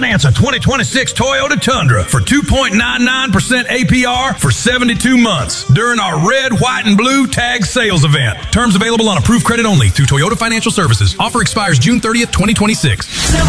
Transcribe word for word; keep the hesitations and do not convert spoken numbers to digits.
Finance a twenty twenty-six Toyota Tundra for two point nine nine percent A P R for seventy-two months during our red, white, and blue tag sales event. Terms available on approved credit only through Toyota Financial Services. Offer expires June thirtieth, twenty twenty-six.